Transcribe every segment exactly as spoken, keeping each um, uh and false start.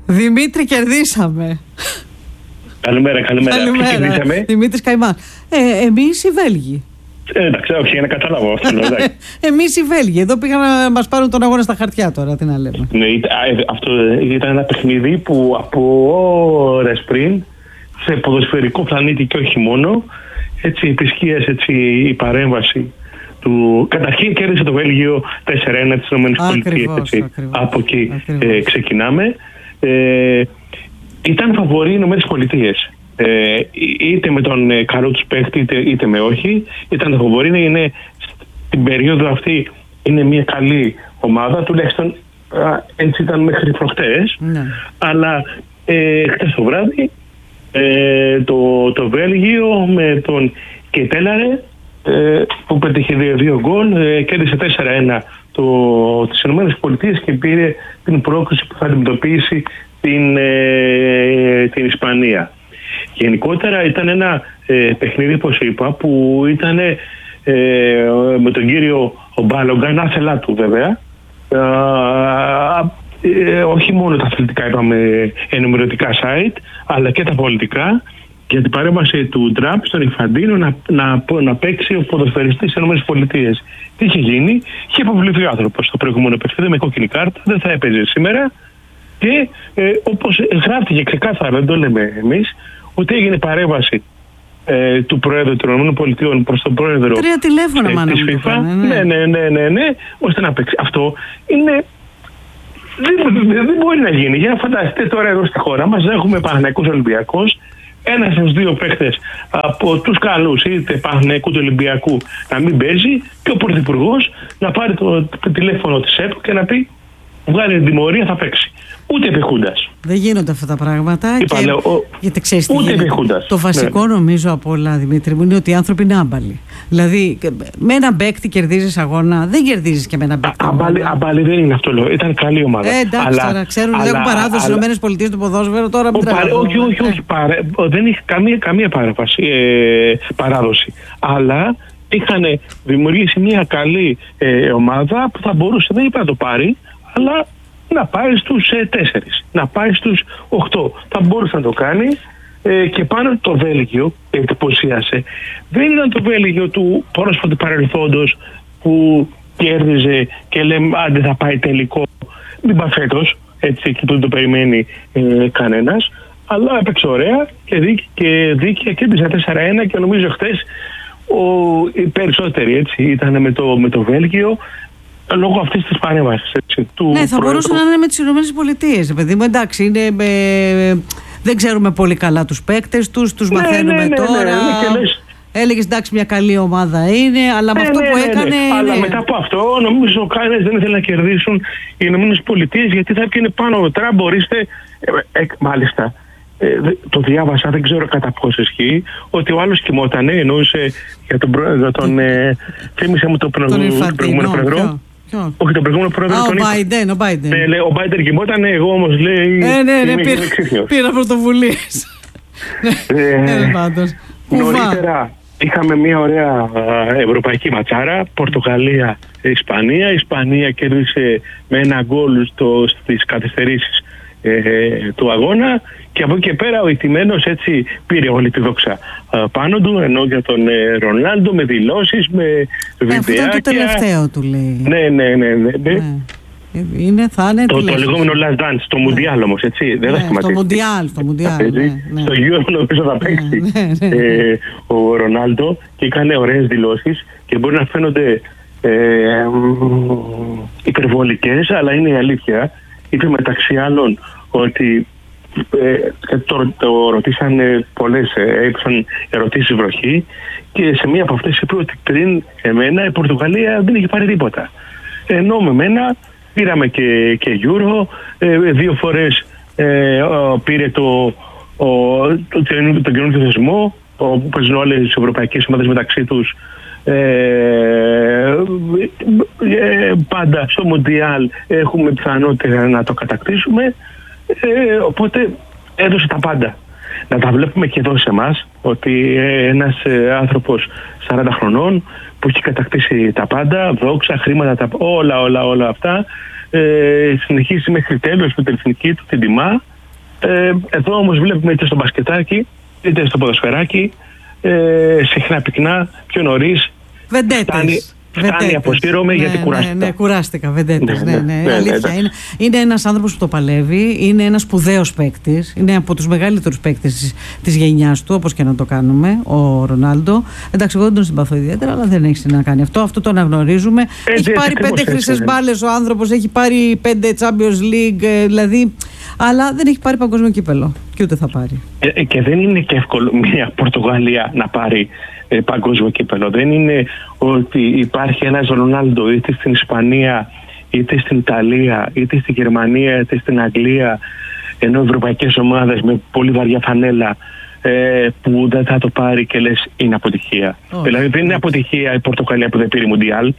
Δημήτρη, κερδίσαμε. Καλημέρα, καλημέρα. Καλημέρα. Δημήτρης Καϊμάς. Ε, εμείς οι Βέλγοι. Ε, εντάξει, όχι, για να καταλάβω αυτό. Εμείς οι Βέλγοι. Εδώ πήγαν να μας πάρουν τον αγώνα στα χαρτιά τώρα, τι να λέμε. Ναι, αυτό ήταν ένα παιχνίδι που από ώρες πριν, σε ποδοσφαιρικό πλανήτη και όχι μόνο, έτσι επισκίασε έτσι η παρέμβαση του. Καταρχήν κέρδισε το Βέλγιο τέσσερα ένα της ΗΠΑ. Από εκεί ε, ξεκινάμε. Ε, ήταν φαβορί οι ΗΠΑ. Ε, είτε με τον ε, καλό τους παίχτη είτε, είτε με όχι. Ήταν φαβορί, είναι στην περίοδο αυτή είναι μια καλή ομάδα, τουλάχιστον α, έτσι ήταν μέχρι προχτές. Ναι. Αλλά ε, χτες το βράδυ ε, το, το Βέλγιο με τον Κετέλαρε ε, που πέτυχε δύο γκολ, ε, κέρδισε τέσσερα ένα το, τις ΗΠΑ και πήρε την πρόκληση που θα αντιμετωπίσει την, ε, την Ισπανία. Γενικότερα ήταν ένα ε, παιχνίδι, όπως είπα, που ήταν ε, με τον κύριο Μπάλογκαν, άθελά του βέβαια, ε, ε, όχι μόνο τα αθλητικά, είπαμε, ενημερωτικά site, αλλά και τα πολιτικά, για την παρέμβαση του Τραμπ στον Ινφαντίνο να, να, να παίξει ο ποδοσφαιριστής στις ΗΠΑ. Τι είχε γίνει? Είχε υποβληθεί ο άνθρωπος στο προηγούμενο παιχνίδι με κόκκινη κάρτα, δεν θα έπαιζε σήμερα και ε, όπως γράφτηκε ξεκάθαρα, δεν το λέμε εμείς, ότι έγινε παρέμβαση ε, του Προέδρου των ΗΠΑ προς τον Πρόεδρο Τρία τηλέφωνα, ε, μάνα της FIFA, ναι. Ναι, ναι, ναι, ναι, ναι, ώστε να παίξει. Αυτό είναι... Δεν, δεν, δεν μπορεί να γίνει. Για να φανταστείτε τώρα εδώ στη χώρα μας έχουμε Παναθηναϊκούς Ολυμπιακός, ένας στους δύο παίχτες από τους καλούς, είτε Παναθηναϊκού του Ολυμπιακού, να μην παίζει και ο Πρωθυπουργός να πάρει το, το τηλέφωνο της ΕΠ και να πει βγάλει την τιμωρία, θα παίξει. Ούτε επιχούντας. Δεν γίνονται αυτά τα πράγματα. Είπα, και... λέω, ο... Γιατί ξέρεις τι ούτε γίνεται. Το βασικό, ναι, νομίζω από όλα, Δημήτρη μου, είναι ότι οι άνθρωποι είναι άμπαλοι. Δηλαδή, με ένα παίκτη κερδίζεις αγώνα, δεν κερδίζεις και με ένα παίκτη. Αμπάλοι, αμπάλοι δεν είναι αυτό, λέω. Ήταν καλή ομάδα. Ε, εντάξει, αλλά, τώρα ξέρουν ότι έχουν παράδοση στις ΗΠΑ του ποδόσφαιρο, τώρα μην τραβάμε. Όχι, όχι, όχι. Παρέ... Δεν έχει καμία, καμία παράδοση, ε, παράδοση. Αλλά είχαν δημιουργήσει μια καλή ε, ομάδα που θα μπορούσε, δεν είπα να το πάρει, αλλά να πάει στους ε, τέσσερις, να πάει στους οκτώ. Θα μπορούσε να το κάνει ε, και πάνω το Βέλγιο εντυπωσίασε. Δεν ήταν το Βέλγιο του πρόσφατου παρελθόντος που κέρδιζε και λέμε άντε θα πάει τελικό. Μην πάει φέτος, έτσι, και δεν το περιμένει ε, κανένας. Αλλά έπαιξε ωραία και δίκαια και, δίκαια, κέρδισε τέσσερα ένα και νομίζω χτες ο, οι περισσότεροι έτσι, ήταν με το, με το Βέλγιο. Λόγω αυτής της παρέμβασης. Ναι, θα μπορούσε να είναι με τις Ηνωμένες Πολιτείες. Παιδί μου, εντάξει, είναι, ε, δεν ξέρουμε πολύ καλά τους παίκτες τους, τους ναι, μαθαίνουμε ναι, ναι, τώρα. Ναι, ναι, ναι, έλεγες εντάξει, μια καλή ομάδα είναι, αλλά με ναι, αυτό ναι, που ναι, έκανε. Ναι, ναι. Αλλά μετά από αυτό, νομίζω κανένας δεν ήθελε να κερδίσουν οι Ηνωμένες Πολιτείες, γιατί θα έπαιρνε πάνω ο Τραμπ, ορίστε. Ε, ε, μάλιστα, ε, το διάβασα, δεν ξέρω κατά πόσο ισχύει, ότι ο άλλος κοιμότανε, εννοούσε για τον πρόεδρο, τον. Ε, θύμισε μου το προηγούμενο πρόεδρο. Ποιο? Όχι, τον προηγούμενο πρόεδρο. Α, ο Μπάιντεν, ο Μπάιντεν. Ναι, λέει, ο Μπάιντεν κοιμόταν, εγώ όμως λέει. Ε, ναι, ναι, πήρα, πήρα πρωτοβουλίες. ε, νωρίτερα είχαμε μια ωραία ευρωπαϊκή ματσάρα. Πορτογαλία, Ισπανία. Η Ισπανία κέρδισε με ένα γκολ στις καθυστερήσεις ε, του αγώνα. Και από εκεί και πέρα ο ηττημένος έτσι πήρε όλη τη δόξα α, πάνω του, ενώ για τον ε, Ρονάλντο με δηλώσεις, με βιντεάκια. Αυτό ήταν το τελευταίο του λέει. Ναι, ναι, ναι. ναι, ναι. ναι. Είναι, θα είναι το, το λεγόμενο last dance, το Μουντιάλ ναι. όμως, έτσι, δεν ναι, θα σταματήσει. Στο Μουντιάλ, στο Μουντιάλ. Ναι, ναι. Στο Euro νομίζω θα παίξει ναι, ναι, ναι. Ε, ο Ρονάλντο και έκανε ωραίες δηλώσεις και μπορεί να φαίνονται ε, ε, υπερβολικές, αλλά είναι η αλήθεια. Είπε μεταξύ άλλων ότι Ε, το, το ρωτήσαν πολλές, έπαιξαν ερωτήσεις βροχή και σε μία από αυτές είπε ότι πριν εμένα η Πορτογαλία δεν είχε πάρει τίποτα. Ενώ με μένα πήραμε και, και Euro, ε, δύο φορές ε, πήρε το, ο, το, το, το καινούργιο θεσμό που παίζουν όλες τις ευρωπαϊκές ομάδες μεταξύ τους. Ε, ε, πάντα στο Μοντιάλ έχουμε πιθανότητα να το κατακτήσουμε. Ε, οπότε έδωσε τα πάντα. Να τα βλέπουμε και εδώ σε εμάς, ότι ένας ε, άνθρωπος σαράντα χρονών που έχει κατακτήσει τα πάντα, δόξα, χρήματα, τα, όλα, όλα, όλα αυτά, ε, συνεχίζει μέχρι τέλος με την εθνική του, την τιμά Ε, εδώ όμως βλέπουμε είτε στο μπασκετάκι είτε στο ποδοσφαιράκι ε, συχνά πυκνά πιο νωρίς. Βεντέτες. Φτάνει, αποσύρωμαι, ναι, γιατί κουράστηκα. Ναι, ναι, κουράστηκα, βεντέτες. Ναι, ναι, ναι, ναι, αλήθεια. Ναι, είναι, είναι ένας άνθρωπος που το παλεύει, είναι ένας σπουδαίος παίκτης, είναι από τους μεγαλύτερους παίκτες της, της γενιάς του, όπως και να το κάνουμε, ο Ρονάλντο. Εντάξει, εγώ δεν τον συμπαθώ ιδιαίτερα, αλλά δεν έχει να κάνει αυτό. Αυτό το αναγνωρίζουμε. Έτσι, έχει πάρει έτσι, πέντε χρυσές μπάλες ο άνθρωπος, έχει πάρει πέντε Champions League, δηλαδή. Αλλά δεν έχει πάρει παγκόσμιο κύπελο και ούτε θα πάρει. Ε, και δεν είναι και εύκολο μια Πορτογαλία να πάρει ε, παγκόσμιο κύπελο. Δεν είναι ότι υπάρχει ένας Ρονάλντο είτε στην Ισπανία, είτε στην Ιταλία, είτε στη Γερμανία, είτε στην Αγγλία, ενώ ευρωπαϊκές ομάδες με πολύ βαριά φανέλα ε, που δεν θα το πάρει και λες είναι αποτυχία. Oh. Δηλαδή δεν είναι αποτυχία η Πορτογαλία που δεν πήρε Μουντιάλ.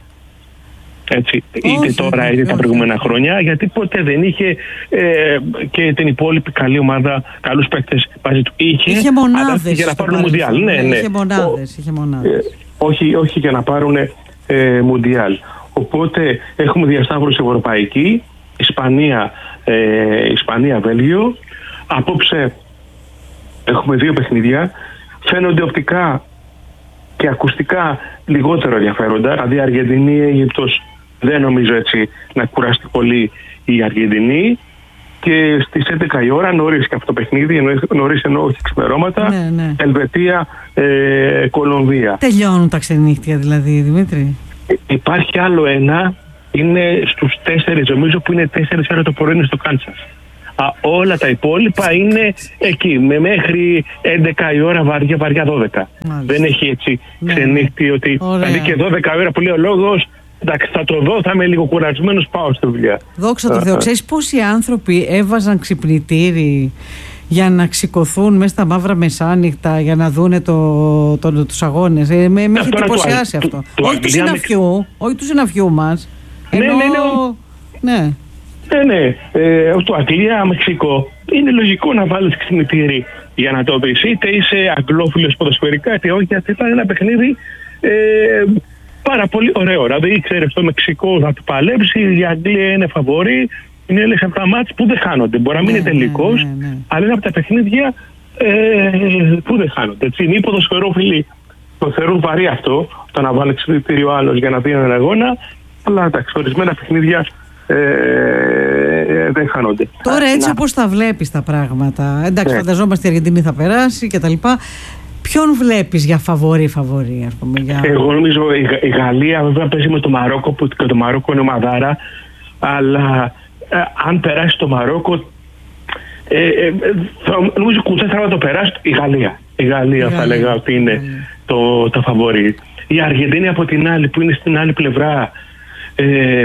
Έτσι, είτε όχι, τώρα είτε όχι, τα προηγούμενα όχι. χρόνια, γιατί ποτέ δεν είχε ε, και την υπόλοιπη καλή ομάδα, καλούς παίκτες μαζί του. Είχε, είχε μονάδες για να πάρουν Μουντιάλ. Ναι, ναι. Είχε μονάδες, είχε μονάδες. Ε, όχι, όχι για να πάρουν ε, Μουντιάλ. Οπότε έχουμε διασταύρωση ευρωπαϊκή, Ισπανία, ε, Ισπανία, Βέλγιο. Απόψε έχουμε δύο παιχνίδια. Φαίνονται οπτικά και ακουστικά λιγότερο ενδιαφέροντα. Δηλαδή Αργεντινή, Αίγυπτος, δεν νομίζω έτσι να κουραστεί πολύ η Αργεντινή. Και στις έντεκα η ώρα νωρίς και αυτό το παιχνίδι, νωρίς εννοώ όχι ξημερώματα, ναι, ναι. Ελβετία, ε, Κολομβία. Τελειώνουν τα ξενύχτια δηλαδή, Δημήτρη. Ε, υπάρχει άλλο ένα, είναι στους τέσσερις νομίζω, που είναι τέσσερις ώρα το πρωί στο Κάνσας. Α, όλα τα υπόλοιπα είναι εκεί, με μέχρι έντεκα η ώρα, βαριά, βαριά δώδεκα. Μάλιστα. Δεν έχει έτσι ναι, ξενύχτη ότι δηλαδή και δώδεκα ώρα που λέει ο λόγος, εντάξει, θα το δω, θα είμαι λίγο κουρασμένος, πάω στη δουλειά. Δόξα τω Θεώ. Ξέρεις πόσοι άνθρωποι έβαζαν ξυπνητήρι για να ξηκωθούν μέσα στα μαύρα μεσάνυχτα για να δούνε το, το, το, τους αγώνες. Ε, με με έχει εντυπωσιάσει αυτό. Το, το, όχι του συναφιού, με... όχι του συναφιού μας. Ναι, ενώ... ναι, ναι. ναι. Ναι, ναι. Ε, το Αγγλία, Μεξικό. Είναι λογικό να βάλεις ξυπνητήρι για να το δεις. Είτε είσαι αγγλόφιλος ποδοσφαιρικά, είτε όχι, γιατί ήταν ένα παιχνίδι ε, πάρα πολύ ωραίο. Δηλαδή, ξέρεις, το Μεξικό θα το παλέψει, η Αγγλία είναι φαβορή. Είναι ένας από τα μάτς που δεν χάνονται. Μπορεί να μην είναι τελικός, ναι, ναι, ναι. αλλά είναι από τα παιχνίδια ε, που δεν χάνονται. Έτσι, είναι οι ποδοσφαιρόφιλοι το θεωρούν βαρύ αυτό, το να βάλει ξυπνητήρι ο άλλος για να δει έναν αγώνα. Αλλά εντάξει, ορισμένα παιχνίδια Ε, ε, δεν χάνονται. Τώρα έτσι να... όπως τα βλέπεις τα πράγματα, εντάξει, ναι. φανταζόμαστε η Αργεντινή θα περάσει και τα λοιπά. Ποιον βλέπεις για φαβορί φαβορί, ας πούμε, για... Εγώ νομίζω η, η Γαλλία βέβαια παίζει με το Μαρόκο, που και το Μαρόκο είναι ομαδάρα, αλλά ε, αν περάσει το Μαρόκο ε, ε, θα, νομίζω κουτέ θα το περάσει η Γαλλία. Η Γαλλία, η θα Γαλλία. λέγα ότι είναι το, το φαβορί. Η Αργεντινή από την άλλη που είναι στην άλλη πλευρά ε,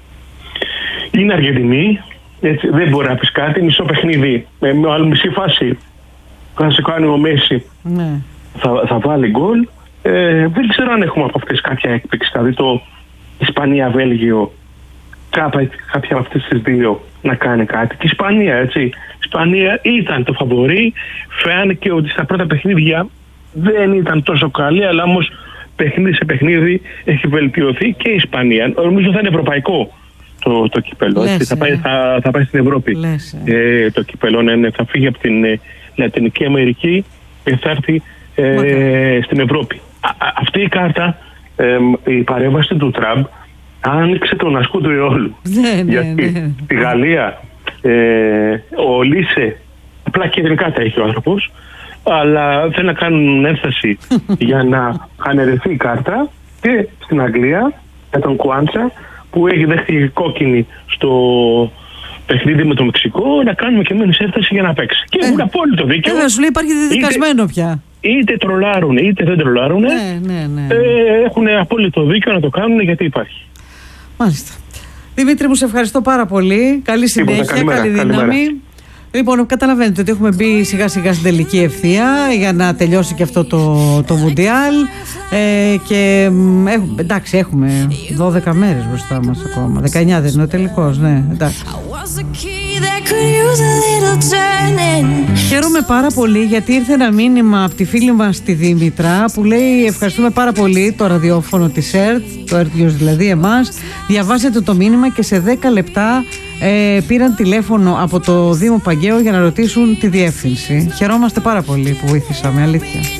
είναι Αργεντινή, έτσι, δεν μπορεί να πεις κάτι, μισό παιχνίδι, με, με άλλη μισή φάση θα σε κάνει ο Μέση, ναι. θα, θα βάλει γκολ. Ε, δεν ξέρω αν έχουμε από αυτές κάποια έκπληξη, δηλαδή το Ισπανία-Βέλγιο, κάποια από αυτές τις δύο να κάνει κάτι. Και η Ισπανία, έτσι, η Ισπανία ήταν το φαβορί, φαίνεται ότι στα πρώτα παιχνίδια δεν ήταν τόσο καλή, αλλά όμως παιχνίδι σε παιχνίδι έχει βελτιωθεί και η Ισπανία. Νομίζω θα είναι ευρωπαϊκό το, το κύπελο. Λες, θα, πάει, θα, θα πάει στην Ευρώπη. Λες, ε, το κύπελο ναι, ναι, θα φύγει από την ε, Λατινική Αμερική και θα έρθει ε, στην Ευρώπη. Α, αυτή η κάρτα, ε, η παρέμβαση του Τραμπ άνοιξε τον ασκού του αιώλου. Ναι, ναι, γιατί ναι. στη Γαλλία ε, ο Λίσε απλά κεντρικά τα έχει ο άνθρωπος, αλλά θέλει να κάνουν ένσταση για να αναιρεθεί η κάρτα, και στην Αγγλία για τον Κουάντσα που έχει δέχτηκε κόκκινη στο παιχνίδι με το Μεξικό, να κάνουμε και εμείς ένσταση για να παίξει. Και έχουν ε, απόλυτο δίκιο. Ε, σου λέει υπάρχει διδικασμένο πια. Είτε τρολάρουν είτε δεν τρολάρουν. Ναι, ναι, ναι. Ε, έχουν απόλυτο δίκιο να το κάνουν γιατί υπάρχει. Μάλιστα. Δημήτρη, μου σε ευχαριστώ πάρα πολύ. Καλή συνέχεια, καλημέρα, καλή δύναμη. Καλημέρα. Λοιπόν, καταλαβαίνετε ότι έχουμε μπει σιγά σιγά στην τελική ευθεία για να τελειώσει και αυτό το, το Μουντιάλ ε, και έχουμε, εντάξει, έχουμε δώδεκα μέρες μπροστά μας ακόμα. δεκαεννιά δεν είναι ο τελικός, ναι, εντάξει. Χαίρομαι πάρα πολύ γιατί ήρθε ένα μήνυμα από τη φίλη μας τη Δήμητρα που λέει ευχαριστούμε πάρα πολύ το ραδιόφωνο της ΕΡΤ, το ΕΡΤ News δηλαδή εμάς. Διαβάσετε το μήνυμα και σε δέκα λεπτά ε, πήραν τηλέφωνο από το Δήμο Παγκαίου για να ρωτήσουν τη διεύθυνση. Χαιρόμαστε πάρα πολύ που βοήθησαμε, αλήθεια.